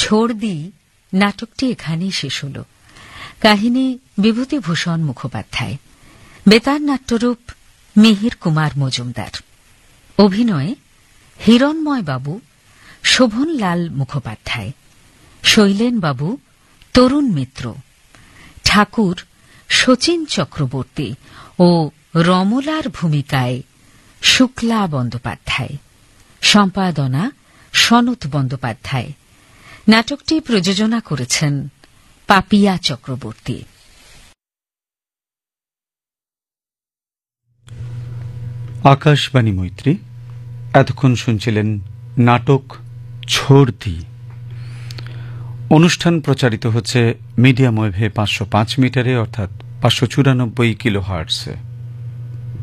ছোড় দি নাটকটি এখানেই শেষ হল। কাহিনী বিভূতিভূষণ মুখোপাধ্যায়, বেতার নাট্যরূপ মিহির কুমার মজুমদার, অভিনয়ে হিরণময় বাবু, শোভনলাল মুখোপাধ্যায়, শৈলেন বাবু, তরুণ মিত্র, ঠাকুর শচীন চক্রবর্তী ও রমলার ভূমিকায় শুক্লা বন্দ্যোপাধ্যায়, সম্পাদনা সনত বন্দ্যোপাধ্যায়। নাটকটি প্রযোজনা করেছেন পাপিয়া চক্রবর্তী। আকাশবাণী মৈত্রী। এতক্ষণ শুনছিলেন নাটক ছোড় দি। অনুষ্ঠান প্রচারিত হচ্ছে মিডিয়াম ওয়েভে 505 মিটারে, অর্থাৎ 594 কিলোহার্টজে।